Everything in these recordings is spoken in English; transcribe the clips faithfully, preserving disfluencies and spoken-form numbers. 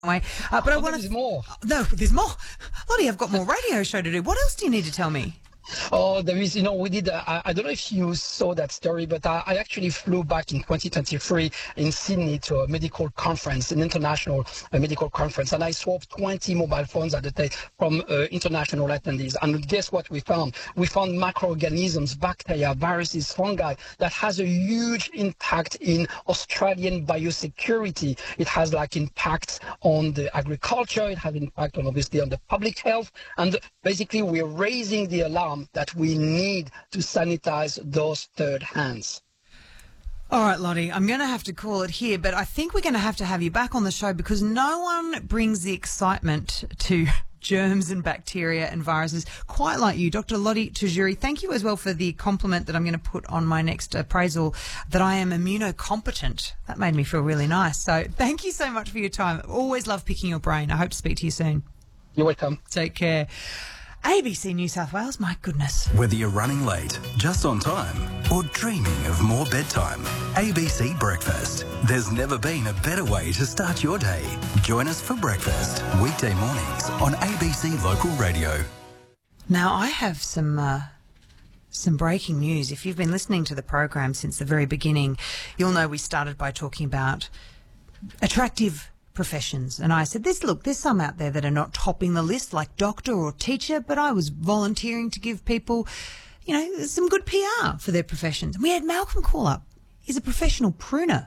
way. Uh, but I Oh, want there's to. more. No, there's more. Lottie, I've got more radio show to do. What else do you need to tell me? Oh, there is, you know, we did, uh, I, I don't know if you saw that story, but I, I actually flew back in twenty twenty-three in Sydney to a medical conference, an international uh, medical conference, and I swapped twenty mobile phones at the time from uh, international attendees. And guess what we found? We found microorganisms, bacteria, viruses, fungi that has a huge impact in Australian biosecurity. It has like impact on the agriculture, it has impact on obviously on the public health, and basically we're raising the alarm that we need to sanitize those third hands. All right, Lottie, I'm going to have to call it here, but I think we're going to have to have you back on the show because no one brings the excitement to germs and bacteria and viruses quite like you. Doctor Lottie Tjuri, thank you as well for the compliment that I'm going to put on my next appraisal that I am immunocompetent. That made me feel really nice. So thank you so much for your time. Always love picking your brain. I hope to speak to you soon. You're welcome. Take care. A B C New South Wales, my goodness. Whether you're running late, just on time, or dreaming of more bedtime, A B C Breakfast. There's never been a better way to start your day. Join us for breakfast, weekday mornings on A B C Local Radio. Now, I have some uh, some breaking news. If you've been listening to the program since the very beginning, you'll know we started by talking about attractive professions. And I said, "This look, there's some out there that are not topping the list, like doctor or teacher, but I was volunteering to give people, you know, some good P R for their professions." And we had Malcolm call up. He's a professional pruner.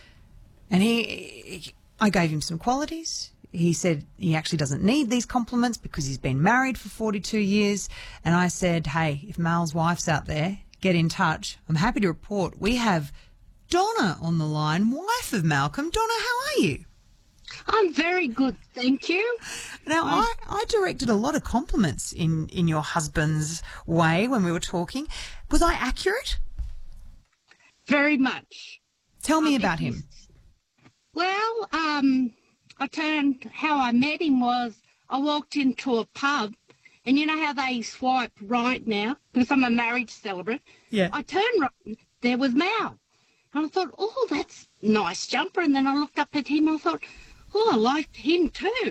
And he, I gave him some qualities. He said he actually doesn't need these compliments because he's been married for forty-two years. And I said, hey, if Mal's wife's out there, get in touch. I'm happy to report we have Donna on the line, wife of Malcolm. Donna, how are you? I'm very good, thank you. Now, I, I directed a lot of compliments in, in your husband's way when we were talking. Was I accurate? Very much. Tell me I about think him. he's- Well, um, I turned, how I met him was I walked into a pub, and you know how they swipe right now, because I'm a marriage celebrant. Yeah. I turned right, there was Mal. And I thought, oh, that's a nice jumper. And then I looked up at him and I thought, oh, I liked him too.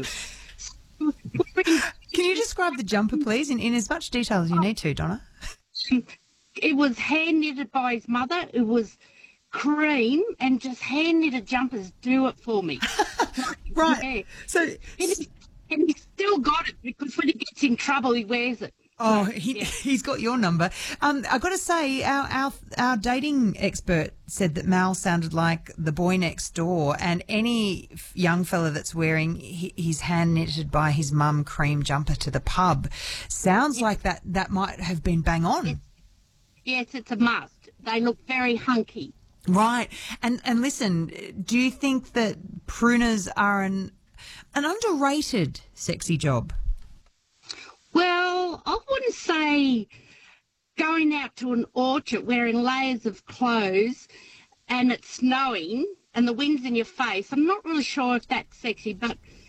Can you describe the jumper, please, in, in as much detail as you need to, Donna? It was hand knitted by his mother. It was cream, and just hand knitted jumpers do it for me. Right. Yeah. So, And he, and he still got it because when he gets in trouble, he wears it. oh, he, Yeah. he's got your number. Um, I've got to say, our, our our dating expert said that Mal sounded like the boy next door, and any f- young fella that's wearing hi- his hand knitted by his mum cream jumper to the pub sounds like that, that might have been bang on. Yes, it's a must. They look very hunky. Right. And and listen, do you think that pruners are an an underrated sexy job? Well, I wouldn't say going out to an orchard wearing layers of clothes and it's snowing and the wind's in your face. I'm not really sure if that's sexy, but